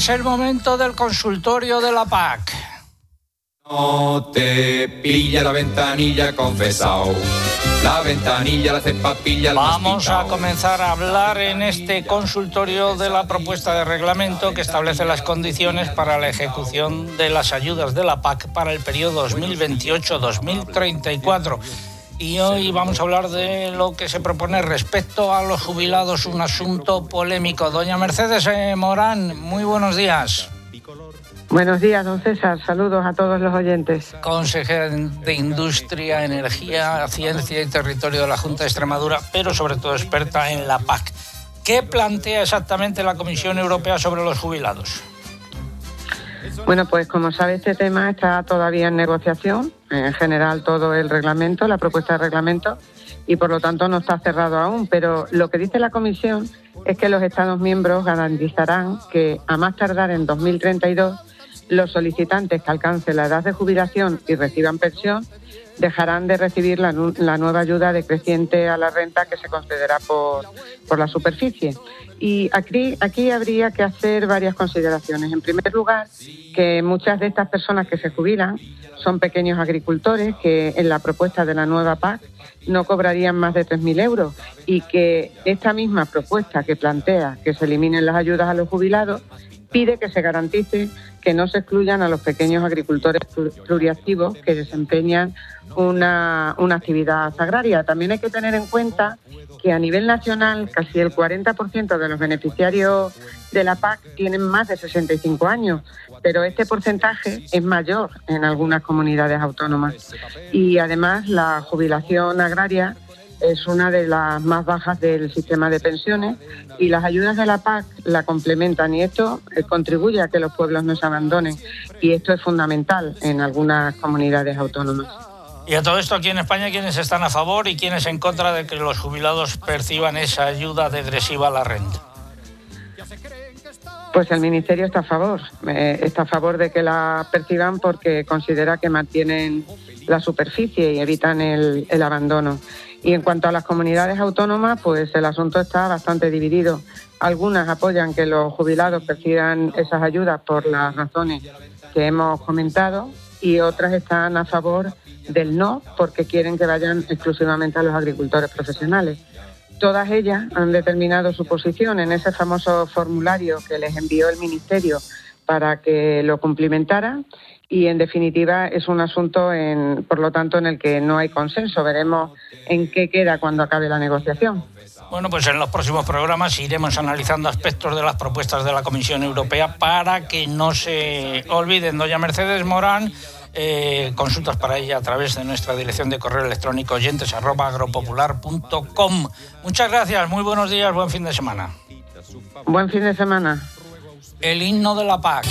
Es el momento del consultorio de la PAC. No te pilla la ventanilla, confesao. La ventanilla, la cepapilla. Vamos a comenzar a hablar en este consultorio de la propuesta de reglamento que establece las condiciones para la ejecución de las ayudas de la PAC para el periodo 2028-2034. Y hoy vamos a hablar de lo que se propone respecto a los jubilados, un asunto polémico. Doña Mercedes Morán, muy buenos días. Buenos días, don César. Saludos a todos los oyentes. Consejera de Industria, Energía, Ciencia y Territorio de la Junta de Extremadura, pero sobre todo experta en la PAC. ¿Qué plantea exactamente la Comisión Europea sobre los jubilados? Bueno, pues como sabe, este tema está todavía en negociación. En general, todo el reglamento, la propuesta de reglamento, y por lo tanto no está cerrado aún. Pero lo que dice la Comisión es que los Estados miembros garantizarán que, a más tardar en 2032, los solicitantes que alcancen la edad de jubilación y reciban pensión dejarán de recibir la nueva ayuda decreciente a la renta que se concederá por la superficie. Y aquí habría que hacer varias consideraciones. En primer lugar, que muchas de estas personas que se jubilan son pequeños agricultores que en la propuesta de la nueva PAC no cobrarían más de 3.000 euros, y que esta misma propuesta que plantea que se eliminen las ayudas a los jubilados pide que se garantice que no se excluyan a los pequeños agricultores pluriactivos que desempeñan una actividad agraria. También hay que tener en cuenta que a nivel nacional casi el 40% de los beneficiarios de la PAC tienen más de 65 años, pero este porcentaje es mayor en algunas comunidades autónomas. Y además la jubilación agraria es una de las más bajas del sistema de pensiones, y las ayudas de la PAC la complementan, y esto contribuye a que los pueblos no se abandonen, y esto es fundamental en algunas comunidades autónomas. Y a todo esto, aquí en España, ¿quiénes están a favor y quiénes en contra de que los jubilados perciban esa ayuda degresiva a la renta? Pues el Ministerio está a favor de que la perciban, porque considera que mantienen la superficie y evitan el abandono. Y en cuanto a las comunidades autónomas, pues el asunto está bastante dividido. Algunas apoyan que los jubilados perciban esas ayudas por las razones que hemos comentado, y otras están a favor del no, porque quieren que vayan exclusivamente a los agricultores profesionales. Todas ellas han determinado su posición en ese famoso formulario que les envió el Ministerio para que lo cumplimentaran, y en definitiva es un asunto, por lo tanto, en el que no hay consenso. Veremos en qué queda cuando acabe la negociación. Bueno, pues en los próximos programas iremos analizando aspectos de las propuestas de la Comisión Europea para que no se olviden. Doña Mercedes Morán, consultas para ella a través de nuestra dirección de correo electrónico oyentes@agropopular.com. Muchas gracias, muy buenos días, buen fin de semana. Buen fin de semana. El himno de la PAC.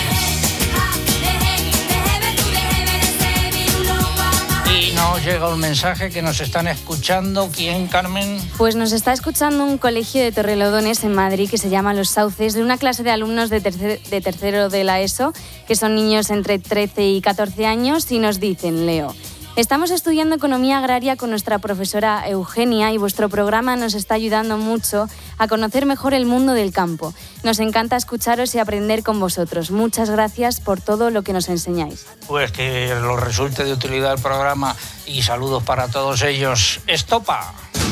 Y nos llega un mensaje que nos están escuchando. ¿Quién, Carmen? Pues nos está escuchando un colegio de Torrelodones en Madrid que se llama Los Sauces, de una clase de alumnos de tercero de la ESO, que son niños entre 13 y 14 años, y nos dicen, leo: estamos estudiando economía agraria con nuestra profesora Eugenia, y vuestro programa nos está ayudando mucho a conocer mejor el mundo del campo. Nos encanta escucharos y aprender con vosotros. Muchas gracias por todo lo que nos enseñáis. Pues que los resulte de utilidad el programa, y saludos para todos ellos. ¡Estopa!